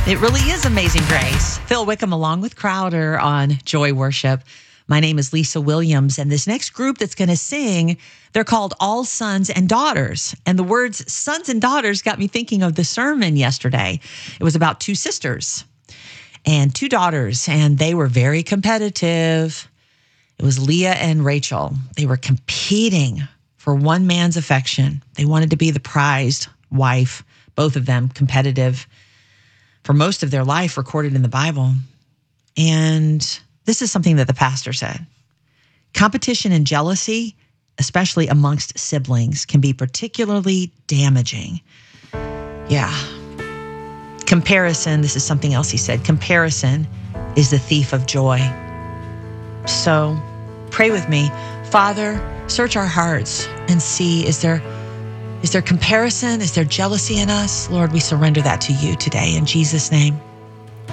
It really is Amazing Grace. Phil Wickham along with Crowder on Joy Worship. My name is Lisa Williams, and this next group that's going to sing, they're called All Sons and Daughters. And the words sons and daughters got me thinking of the sermon yesterday. It was about two sisters and two daughters, and they were very competitive. It was Leah and Rachel. They were competing for one man's affection. They wanted to be the prized wife, both of them competitive for most of their life, recorded in the Bible. And this is something that the pastor said. Competition and jealousy, especially amongst siblings, can be particularly damaging. Yeah. Comparison, this is something else he said. Comparison is the thief of joy. So pray with me. Father, search our hearts and see, is there comparison? Is there jealousy in us? Lord, we surrender that to you today in Jesus' name.